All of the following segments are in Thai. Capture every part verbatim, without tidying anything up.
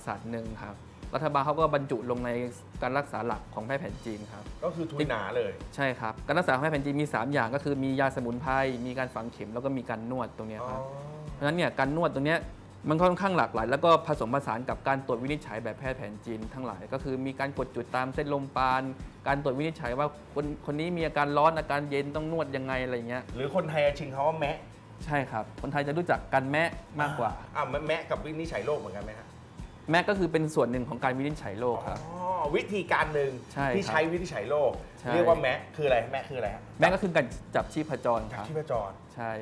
ศาสตร์หนึ่งครับรัฐบาลเขาก็บรรจุลงในการรักษาหลักของแพทย์แผนจีนครับก็คือทุยหนาเลยใช่ครับการรักษาของแพทย์แผนจีนมีสามอย่างก็คือมียาสมุนไพรมีการฝังเข็มแล้วก็มีการนวดตรงนี้ครับเพราะฉะนั้นเนี่ยการนวดตรงนี้มันค่อนข้างหลากหลายแล้วก็ผสมผสานกับการตรวจวินิจฉัยแบบแพทย์แผนจีนทั้งหลายก็คือมีการกดจุดตามเส้นลมปราณการตรวจวินิจฉัยว่าคนคนนี้มีอาการร้อนอาการเย็นต้องนวดยังไงอะไรเงี้ยหรือคนไทยชิงเขาว่าแมะใช่ครับคนไทยจะรู้จักกันแมะมากกว่าอ่าแมะกับวินิจฉัยโรคเหมือนกันไหมฮะแมะก็คือเป็นส่วนหนึ่งของการวินิจฉัยโรคครับอ๋อวิธีการหนึ่งที่ใช้วินิจฉัยโรคเรียกว่าแมะคืออะไรแมะคืออะไรฮะแมะก็คือการจับชีพจรครับชีพจรใช่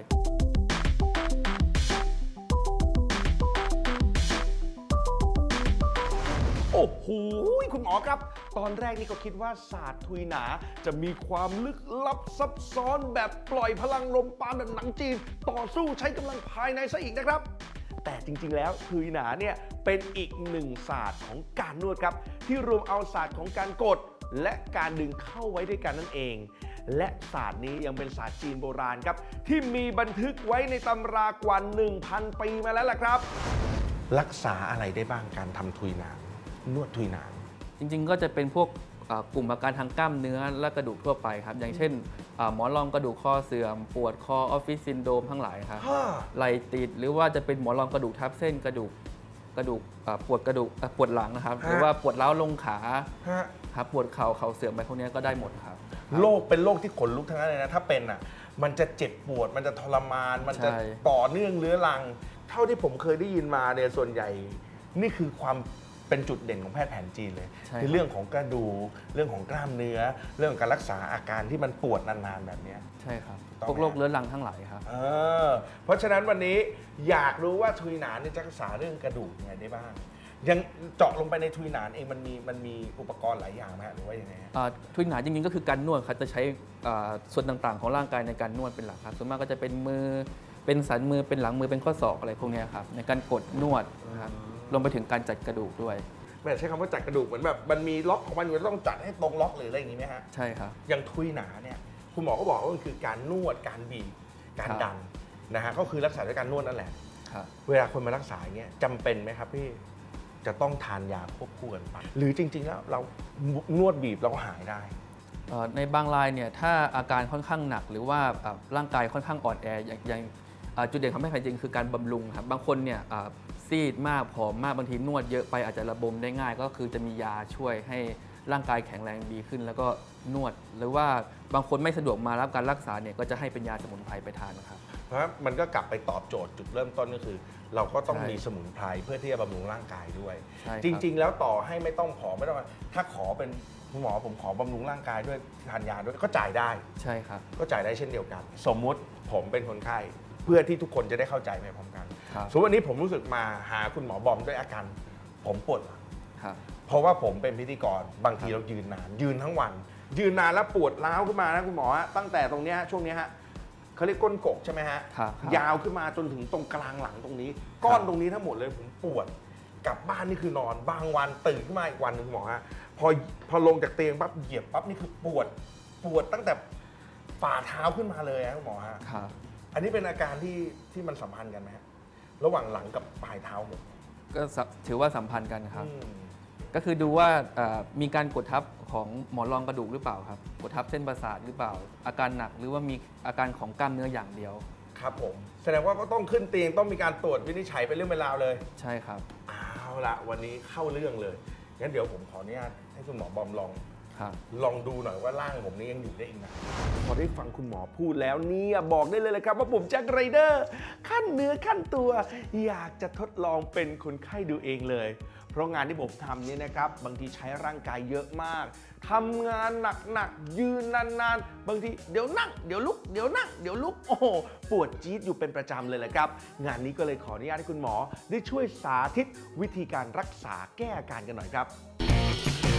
โอ้โหคุณหมอครับตอนแรกนี่ก็คิดว่าศาสตร์ทุยหนาจะมีความลึกลับซับซ้อนแบบปล่อยพลังลมปราณแบบหนังจีนต่อสู้ใช้กำลังภายในซะอีกนะครับแต่จริงๆแล้วทุยหนาเนี่ยเป็นอีกหนึ่งศาสตร์ของการนวดครับที่รวมเอาศาสตร์ของการกดและการดึงเข้าไว้ด้วยกันนั่นเองและศาสตร์นี้ยังเป็นศาสตร์จีนโบราณครับที่มีบันทึกไว้ในตำรากว่า หนึ่งพัน ปีมาแล้วล่ะครับรักษาอะไรได้บ้างการทำทุยหนานวดทุยหนานจริงๆก็จะเป็นพวกกลุ่มอาการทางกล้ามเนื้อและกระดูกทั่วไปครับอย่างเช่นหมอนรองกระดูกคอเสื่อมปวดคอออฟฟิศซินโดรมทั้งหลายครับไหล่ติดหรือว่าจะเป็นหมอนรองกระดูกทับเส้นกระดูกกระดูกปวดกระดูกปวดหลังนะครับหรือว่าปวดร้าวลงขาครับปวดเข่าเข่าเสื่อมไปพวกนี้ก็ได้หมดครับโรคเป็นโรคที่ขนลุกทั้งนั้นเลยนะถ้าเป็นอ่ะมันจะเจ็บปวดมันจะทรมานมันจะต่อเนื่องเรื้อรังเท่าที่ผมเคยได้ยินมาเนี่ยส่วนใหญ่นี่คือความเป็นจุดเด่นของแพทย์แผนจีนเลยคือเรื่องของกระดูกเรื่องของกล้ามเนื้อเรื่องของการรักษาอาการที่มันปวดนานๆแบบนี้ใช่ครับพวกโรคเรื้อรังทั้งหลายครับเออเพราะฉะนั้นวันนี้อยากรู้ว่าทุยหนานจะรักษาเรื่องกระดูกยังไงได้บ้างยังเจาะลงไปในทุยหนานเองมันมีมันมีอุปกรณ์หลายอย่างไหมหรือว่ายังไงทุยหนานจริงๆก็คือการนวดครับจะใช้ส่วนต่างๆของร่างกายในการนวดเป็นหลักครับส่วนมากก็จะเป็นมือเป็นสันมือเป็นหลังมือเป็นข้อศอกอะไรพวกนี้ครับในการกดนวดนะครับรวมไปถึงการจัดกระดูกด้วยไม่ใช้คำว่าจัดกระดูกเหมือนแบบมันมีล็อกของมันอยู่ต้องจัดให้ตรงล็อกหรืออะไรอย่างนี้ไหมฮะใช่ครับอย่างทุยหนาเนี่ยคุณหมอก็บอกว่ามันคือการนวดการบีบการดันนะฮะก็คือรักษาด้วยการนวดนั่นแหละเวลาคนมารักษาอย่างเงี้ยจำเป็นไหมครับพี่จะต้องทานยาควบคู่กันไปหรือจริงๆแล้วเรานวดบีบเราหายได้ในบางรายเนี่ยถ้าอาการค่อนข้างหนักหรือว่าร่างกายค่อนข้างอ่อนแออย่างจุดเด่นของแพทย์แผนจีนคือการบำรุงครับบางคนเนี่ยซีดมากผอมมากบางทีนวดเยอะไปอาจจะระบมได้ง่ายก็คือจะมียาช่วยให้ร่างกายแข็งแรงดีขึ้นแล้วก็นวดหรือว่าบางคนไม่สะดวกมารับการรักษาเนี่ยก็จะให้เป็นยาสมุนไพรไปทานนะครับเพราะมันก็กลับไปตอบโจทย์จุดเริ่มต้นก็คือ เราก็ต้องมีสมุนไพรเพื่อที่จะบำรุงร่างกายด้วยจริงๆแล้วต่อให้ไม่ต้องผอมไม่ต้องถ้าขอเป็นคุณหมอผมขอบำรุงร่างกายด้วยทานยาด้วยก็จ่ายได้ใช่ครับก็จ่ายได้เช่นเดียวกันสมมุติผมเป็นคนไข้เพื่อที่ทุกคนจะได้เข้าใจไปพร้อมกันสมมติวันนี้ผมรู้สึกมาหาคุณหมอบอมด้วยอาการผมปวดหลังเพราะว่าผมเป็นพิธีกรบางทีเรายืนนานยืนทั้งวันยืนนานแล้วปวดร้าวขึ้นมานะคุณหมอตั้งแต่ตรงนี้ช่วงนี้ฮะเขาเรียกก้นกกใช่ไหมฮะยาวขึ้นมาจนถึงตรงกลางหลังตรงนี้ก้อนตรงนี้ทั้งหมดเลยผมปวดกลับบ้านนี่คือนอนบางวันตื่นขึ้นมาอีกวันหนึ่งหมอฮะพอพอลงจากเตียงปั๊บเหยียบปั๊บนี่คือปวดปวดตั้งแต่ฝ่าเท้าขึ้นมาเลยนะคุณหมอฮะอันนี้เป็นอาการที่ที่มันสัมพันธ์กันไหมระหว่างหลังกับปลายเท้าผมก็ถือว่าสัมพันธ์กันครับก็คือดูว่ามีการกดทับของหมอนรองกระดูกหรือเปล่าครับกดทับเส้นประสาทหรือเปล่าอาการหนักหรือว่ามีอาการของกล้ามเนื้ออย่างเดียวครับผมแสดงว่าก็ต้องขึ้นเตียงต้องมีการตรวจวินิจฉัยเป็นเรื่องเป็นราวเลยใช่ครับเอาละวันนี้เข้าเรื่องเลยงั้นเดี๋ยวผมขออนุญาตให้คุณหมอบอมลองลองดูหน่อยว่าร่างผมนี้ยังอยู่ได้อีกนะพอได้ฟังคุณหมอพูดแล้วเนี่ยบอกได้เลยเลยครับว่าผมแจ็คไรเดอร์ขั้นเนื้อขั้นตัวอยากจะทดลองเป็นคนไข้ดูเองเลยเพราะงานที่ผมทำเนี่ยนะครับบางทีใช้ร่างกายเยอะมากทำงานหนักๆยืนนานๆบางทีเดี๋ยวนั่งเดี๋ยวลุกเดี๋ยวนั่งเดี๋ยวลุกโอ้โหปวดจี๊ดอยู่เป็นประจำเลยแหละครับงานนี้ก็เลยขออนุญาตให้คุณหมอได้ช่วยสาธิตวิธีการรักษาแก้อาการกันหน่อยครับ